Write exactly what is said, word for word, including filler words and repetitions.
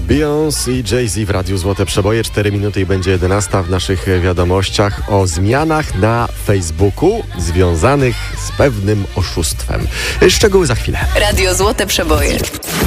Beyoncé i Jay-Z w Radiu Złote Przeboje. cztery minuty i będzie jedenasta w naszych wiadomościach o zmianach na Facebooku związanych z pewnym oszustwem. Szczegóły za chwilę. Radio Złote Przeboje.